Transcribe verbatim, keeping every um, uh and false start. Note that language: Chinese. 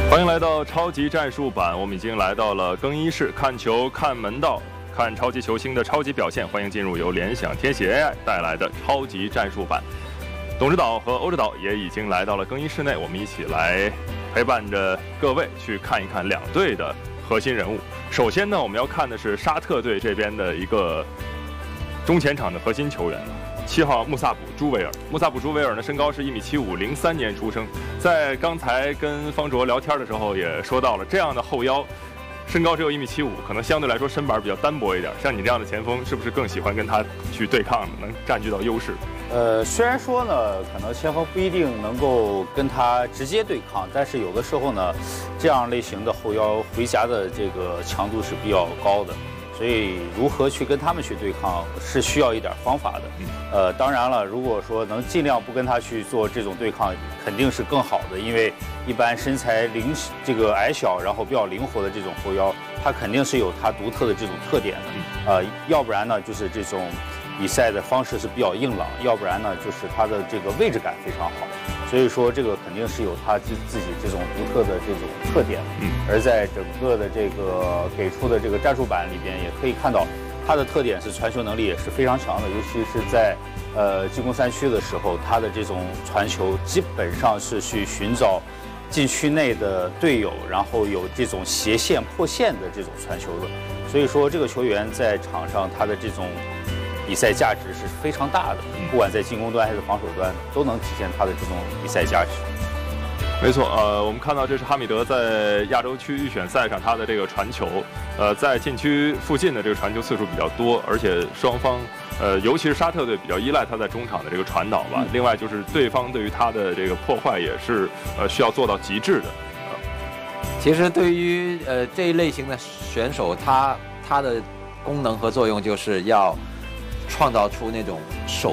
欢迎来到超级战术版，我们已经来到了更衣室，看球看门道，看超级球星的超级表现。欢迎进入由联想天喜 A I 带来的超级战术版。董指导和欧指导也已经来到了更衣室内，我们一起来陪伴着各位去看一看两队的核心人物。首先呢，我们要看的是沙特队这边的一个中前场的核心球员。七号穆萨卜朱维尔，穆萨卜朱维尔呢，身高是一米七五，零三年出生。在刚才跟方卓聊天的时候也说到了，这样的后腰，身高只有一米七五，可能相对来说身板比较单薄一点。像你这样的前锋，是不是更喜欢跟他去对抗呢？能占据到优势？ 呃，虽然说呢，可能前锋不一定能够跟他直接对抗，但是有的时候呢，这样类型的后腰回夹的这个强度是比较高的。所以，如何去跟他们去对抗，是需要一点方法的。呃，当然了，如果说能尽量不跟他去做这种对抗，肯定是更好的。因为一般身材灵这个矮小，然后比较灵活的这种后腰，他肯定是有他独特的这种特点的。呃，要不然呢，就是这种比赛的方式是比较硬朗；要不然呢，就是他的这个位置感非常好。所以说，这个肯定是有他自自己这种独特的这种特点。嗯，而在整个的这个给出的这个战术板里边，也可以看到，他的特点是传球能力也是非常强的，尤其是在呃进攻三区的时候，他的这种传球基本上是去寻找禁区内的队友，然后有这种斜线破线的这种传球的。所以说，这个球员在场上他的这种比赛价值是非常大的，不管在进攻端还是防守端，都能体现他的这种比赛价值。 没错，呃，我们看到这是哈米德在亚洲区预选赛上他的这个传球，呃，在禁区附近的这个传球次数比较多，而且双方，呃，尤其是沙特队比较依赖他在中场的这个传导吧。嗯、另外就是对方对于他的这个破坏也是呃需要做到极致的。 呃、其实对于呃这一类型的选手，他他的功能和作用就是要创造出那种手